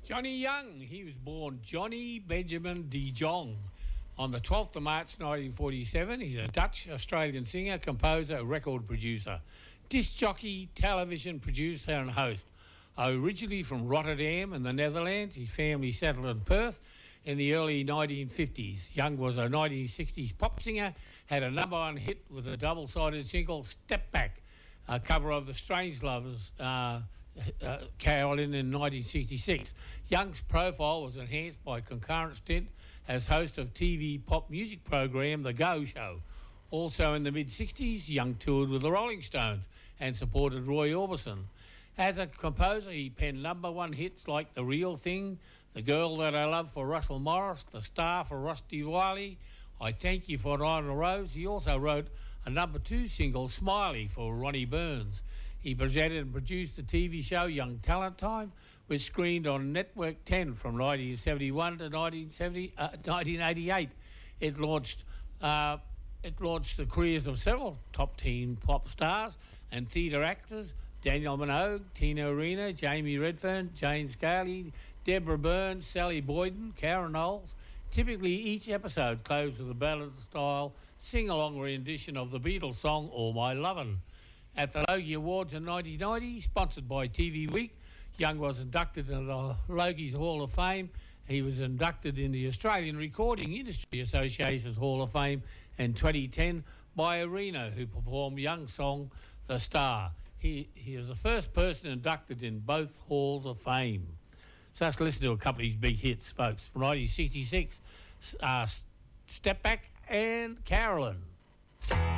Johnny Young, he was born Johnny Benjamin de Jong on the 12th of March 1947. He's a Dutch-Australian singer, composer, record producer, disc jockey, television producer and host. Originally from Rotterdam in the Netherlands, his family settled in Perth in the early 1950s. Young was a 1960s pop singer, had a number one hit with a double-sided single, Step Back, a cover of the Strangelovers' Carolyn in 1966. Young's profile was enhanced by a concurrent stint as host of TV pop music program The Go Show. Also in the mid-60s, Young toured with the Rolling Stones and supported Roy Orbison. As a composer, he penned number one hits like The Real Thing, The Girl That I Love for Russell Morris, The Star for Rusty Wiley, I Thank You for Lionel Rose. He also wrote a number two single, Smiley, for Ronnie Burns. He presented and produced the TV show Young Talent Time, which screened on Network 10 from 1971 to 1988. It launched the careers of several top teen pop stars and theatre actors: Daniel Minogue, Tina Arena, Jamie Redfern, Jane Scaly, Deborah Burns, Sally Boyden, Karen Knowles. Typically, each episode closed with a ballad-style sing-along rendition of the Beatles song All My Lovin'. At the Logie Awards in 1990, sponsored by TV Week, Young was inducted into the Logie's Hall of Fame. He was inducted in the Australian Recording Industry Association's Hall of Fame in 2010 by Arena, who performed Young's song The Star. He is the first person inducted in both Halls of Fame. So let's listen to a couple of his big hits, folks. From 1966, Step Back and Carolyn.